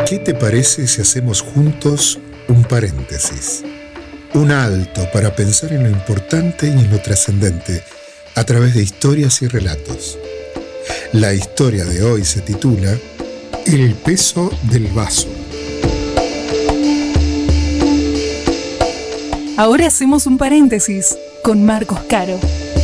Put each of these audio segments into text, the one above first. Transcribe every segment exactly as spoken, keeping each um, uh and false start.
¿Qué te parece si hacemos juntos un paréntesis? Un alto para pensar en lo importante y en lo trascendente a través de historias y relatos. La historia de hoy se titula El peso del vaso. Ahora hacemos un paréntesis con Marcos Caro.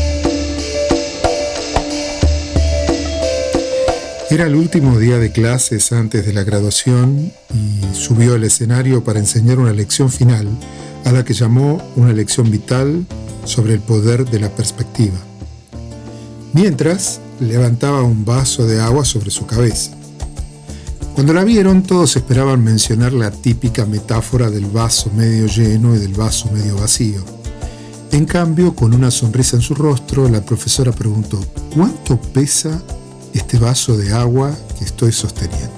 Era el último día de clases antes de la graduación y subió al escenario para enseñar una lección final a la que llamó una lección vital sobre el poder de la perspectiva. Mientras, levantaba un vaso de agua sobre su cabeza. Cuando la vieron, todos esperaban mencionar la típica metáfora del vaso medio lleno y del vaso medio vacío. En cambio, con una sonrisa en su rostro, la profesora preguntó: ¿cuánto pesa este vaso de agua que estoy sosteniendo?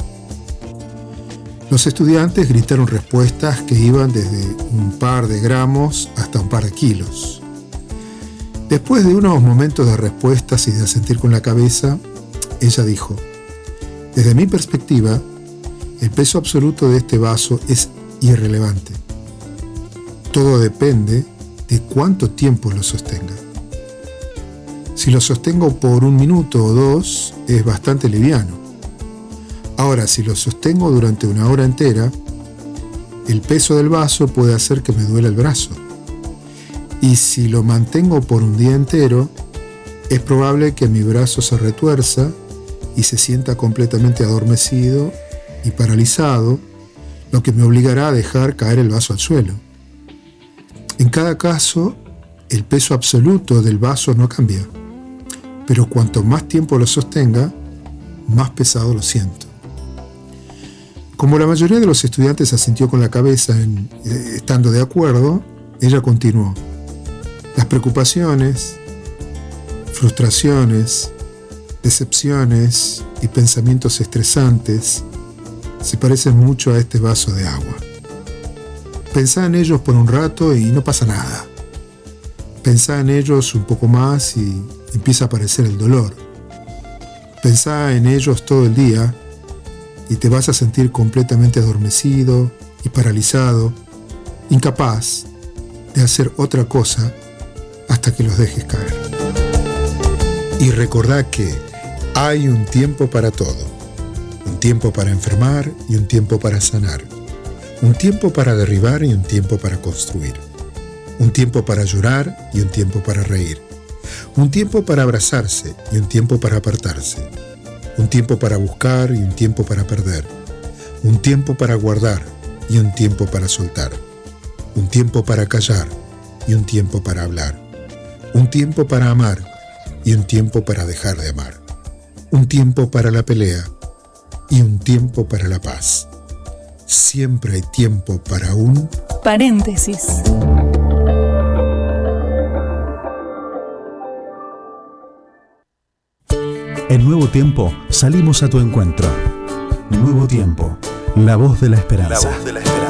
Los estudiantes gritaron respuestas que iban desde un par de gramos hasta un par de kilos. Después de unos momentos de respuestas y de asentir con la cabeza, ella dijo: desde mi perspectiva, el peso absoluto de este vaso es irrelevante. Todo depende de cuánto tiempo lo sostenga. Si lo sostengo por un minuto o dos, es bastante liviano. Ahora, si lo sostengo durante una hora entera, el peso del vaso puede hacer que me duela el brazo. Y si lo mantengo por un día entero, es probable que mi brazo se retuerza y se sienta completamente adormecido y paralizado, lo que me obligará a dejar caer el vaso al suelo. En cada caso, el peso absoluto del vaso no cambia, pero cuanto más tiempo lo sostenga, más pesado lo siento. Como la mayoría de los estudiantes asintió con la cabeza en, eh, estando de acuerdo, ella continuó: las preocupaciones, frustraciones, decepciones y pensamientos estresantes se parecen mucho a este vaso de agua. Pensá en ellos por un rato y no pasa nada. Pensá en ellos un poco más y empieza a aparecer el dolor. Pensá en ellos todo el día y te vas a sentir completamente adormecido y paralizado, incapaz de hacer otra cosa hasta que los dejes caer. Y recordá que hay un tiempo para todo. Un tiempo para enfermar y un tiempo para sanar. Un tiempo para derribar y un tiempo para construir. Un tiempo para llorar y un tiempo para reír. Un tiempo para abrazarse y un tiempo para apartarse. Un tiempo para buscar y un tiempo para perder. Un tiempo para guardar y un tiempo para soltar. Un tiempo para callar y un tiempo para hablar. Un tiempo para amar y un tiempo para dejar de amar. Un tiempo para la pelea y un tiempo para la paz. Siempre hay tiempo para un paréntesis. En Nuevo Tiempo salimos a tu encuentro. Nuevo Tiempo, la voz de la esperanza. La voz de la esperanza.